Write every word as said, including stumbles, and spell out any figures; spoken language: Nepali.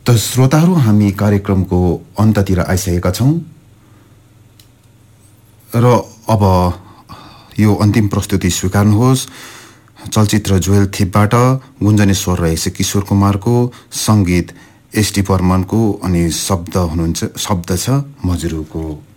त श्रोताहरू, हामी कार्यक्रमको अन्ततिर आइसकेका छौँ र अब यो अन्तिम प्रस्तुति स्वीकार्नुहोस्। चलचित्र जुएल थिपबाट गुन्जने स्वर रहेछ किशोर कुमारको, सङ्गीत एसडी बर्मनको अनि शब्द हुनुहुन्छ शब्द छ मजरुको।